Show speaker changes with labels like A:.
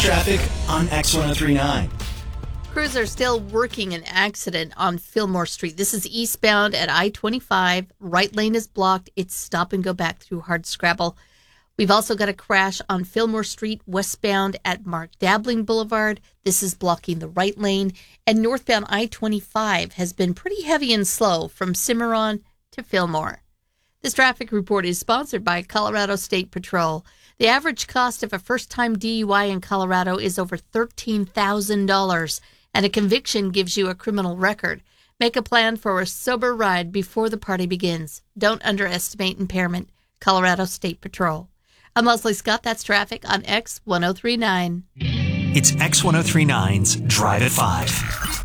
A: traffic on X1039.
B: Crews are still working an accident on Fillmore Street. This is eastbound at I-25. Right lane is blocked. It's stop and go back through Hardscrabble. We've also got a crash on Fillmore Street westbound at Mark Dabbling Boulevard. This is blocking the right lane. And northbound I-25 has been pretty heavy and slow from Cimarron to Fillmore. This traffic report is sponsored by Colorado State Patrol. The average cost of a first-time DUI in Colorado is over $13,000, and a conviction gives you a criminal record. Make a plan for a sober ride before the party begins. Don't underestimate impairment. Colorado State Patrol. I'm Leslie Scott. That's traffic on X1039.
A: It's X1039's Drive at 5.